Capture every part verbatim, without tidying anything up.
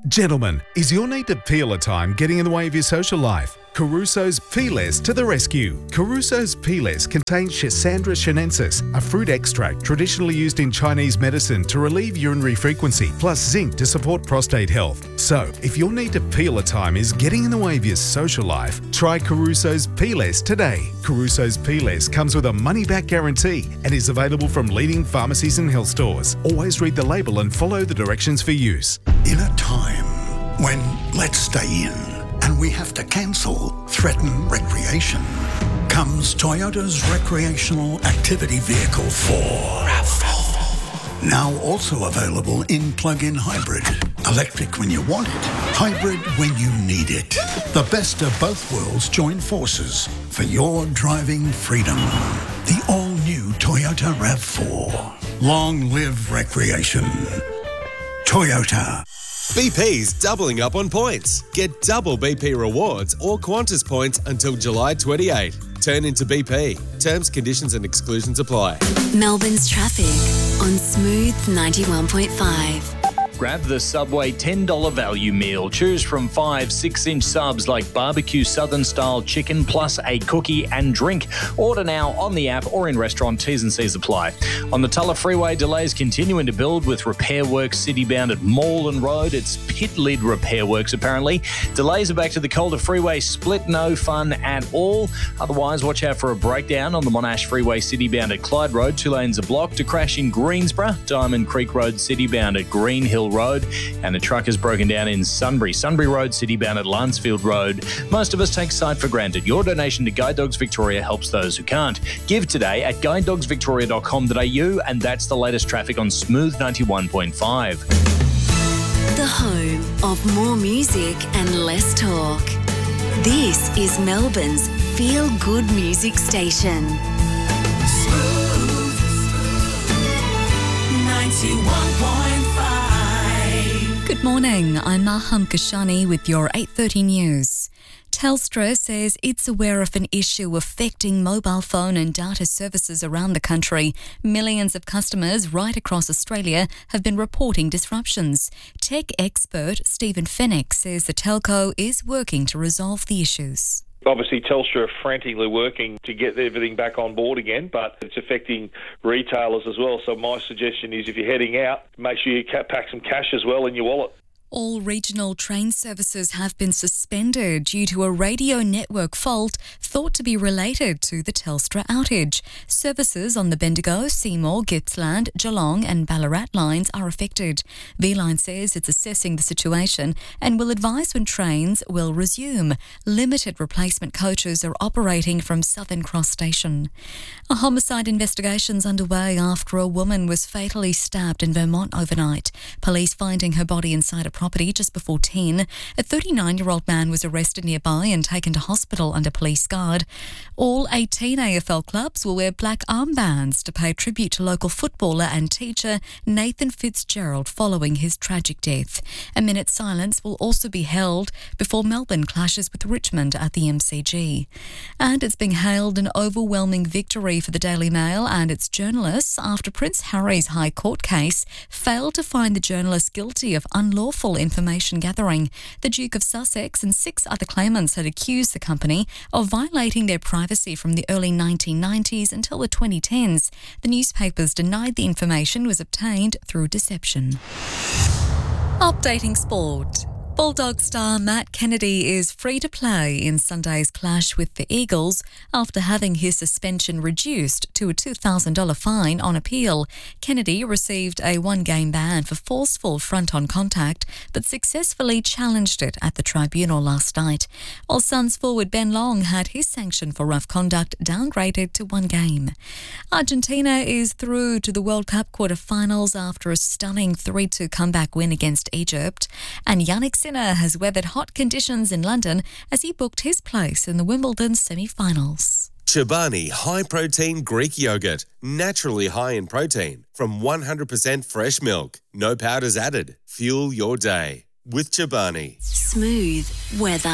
Gentlemen, is your need to peel a time getting in the way of your social life? Caruso's Peelers to the rescue. Caruso's Peelers contain Schisandra chinensis, a fruit extract traditionally used in Chinese medicine to relieve urinary frequency, plus zinc to support prostate health. So, if your need to peel a time is getting in the way of your social life, try Caruso's Peelers today. Caruso's Peelers comes with a money-back guarantee and is available from leading pharmacies and health stores. Always read the label and follow the directions for use. In a time when let's stay in and we have to cancel threaten recreation, comes Toyota's recreational activity vehicle four. RAV four. Now also available in plug-in hybrid. Electric when you want it, hybrid when you need it. The best of both worlds join forces for your driving freedom. The all-new Toyota RAV four. Long live recreation. Toyota. B P's doubling up on points. Get double B P rewards or Qantas points until July twenty-eighth. Turn into B P. Terms, conditions and exclusions apply. Melbourne's traffic on Smooth ninety-one point five. Grab the Subway ten dollars value meal. Choose from five six-inch subs like barbecue southern-style chicken plus a cookie and drink. Order now on the app or in restaurant. T's and C's apply. On the Tulla Freeway, delays continuing to build with repair works city-bound at Moreland Road. It's pit lid repair works, apparently. Delays are back to the Calder Freeway split. No fun at all. Otherwise, watch out for a breakdown on the Monash Freeway city-bound at Clyde Road. Two lanes are blocked. A crash in Greensborough. Diamond Creek Road city-bound at Green Hill Road, and a truck is broken down in Sunbury. Sunbury Road, city-bound at Lansfield Road. Most of us take sight for granted. Your donation to Guide Dogs Victoria helps those who can't. Give today at guide dogs victoria dot com dot a u, and that's the latest traffic on Smooth ninety-one point five. The home of more music and less talk. This is Melbourne's feel-good music station. Smooth ninety-one point five. Good morning, I'm Maham Kashani with your eight thirty news. Telstra says it's aware of an issue affecting mobile phone and data services around the country. Millions of customers right across Australia have been reporting disruptions. Tech expert Stephen Fennick says the telco is working to resolve the issues. Obviously, Telstra are frantically working to get everything back on board again, but it's affecting retailers as well. So my suggestion is if you're heading out, make sure you pack some cash as well in your wallet. All regional train services have been suspended due to a radio network fault thought to be related to the Telstra outage. Services on the Bendigo, Seymour, Gippsland, Geelong and Ballarat lines are affected. V-Line says it's assessing the situation and will advise when trains will resume. Limited replacement coaches are operating from Southern Cross Station. A homicide investigation's underway after a woman was fatally stabbed in Vermont overnight. Police finding her body inside a property just before ten. A thirty-nine-year-old man was arrested nearby and taken to hospital under police guard. All eighteen A F L clubs will wear black armbands to pay tribute to local footballer and teacher Nathan Fitzgerald following his tragic death. A minute's silence will also be held before Melbourne clashes with Richmond at the M C G. And it's been hailed an overwhelming victory for the Daily Mail and its journalists after Prince Harry's High Court case failed to find the journalist guilty of unlawful information gathering. The Duke of Sussex and six other claimants had accused the company of violating their privacy from the early nineteen nineties until the twenty tens. The newspapers denied the information was obtained through deception. Updating sport. Bulldog star Matt Kennedy is free to play in Sunday's clash with the Eagles after having his suspension reduced to a two thousand dollars fine on appeal. Kennedy received a one-game ban for forceful front-on contact but successfully challenged it at the tribunal last night, while Suns forward Ben Long had his sanction for rough conduct downgraded to one game. Argentina is through to the World Cup quarter-finals after a stunning three two comeback win against Egypt, and Yannick Sinner has weathered hot conditions in London as he booked his place in the Wimbledon semi-finals. Chobani High Protein Greek Yogurt. Naturally high in protein from one hundred percent fresh milk. No powders added. Fuel your day with Chobani. Smooth weather.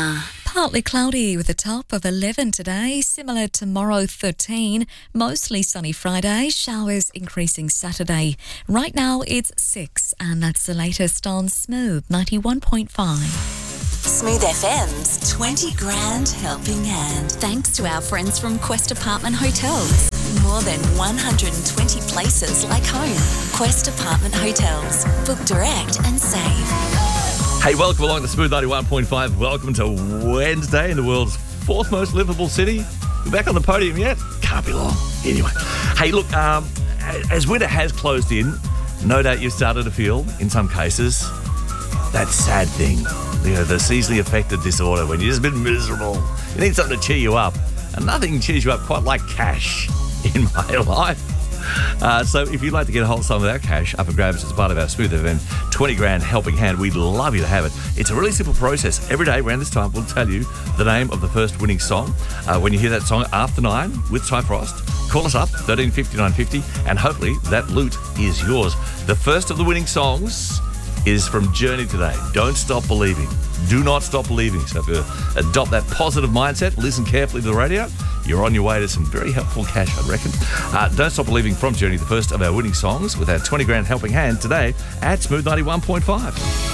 Partly cloudy with a top of eleven today, similar tomorrow thirteen, mostly sunny Friday, showers increasing Saturday. Right now it's six, and that's the latest on Smooth ninety-one point five. Smooth F M's twenty grand helping hand. Thanks to our friends from Quest Apartment Hotels. More than one hundred twenty places like home. Quest Apartment Hotels. Book direct and save. Hey, welcome along to Smooth ninety-one point five. Welcome to Wednesday in the world's fourth most livable city. We're back on the podium yet? Can't be long. Anyway. Hey, look, um, as winter has closed in, no doubt you've started to feel, in some cases, that sad thing. You know, the seasonally affected disorder when you've just been miserable. You need something to cheer you up. And nothing cheers you up quite like cash in my life. Uh, so if you'd like to get a hold of some of our cash up for grabs as part of our Smooth F M twenty grand helping hand, we'd love you to have it. It's a really simple process. Every day around this time, we'll tell you the name of the first winning song. Uh, when you hear that song after nine with Ty Frost, call us up, thirteen fifty-nine fifty, and hopefully that loot is yours. The first of the winning songs is from Journey today. Don't Stop Believing. Do not stop believing. So if you adopt that positive mindset, listen carefully to the radio, you're on your way to some very helpful cash, I reckon. Uh, Don't Stop Believing from Journey, the first of our winning songs with our twenty grand helping hand today at Smooth ninety-one point five.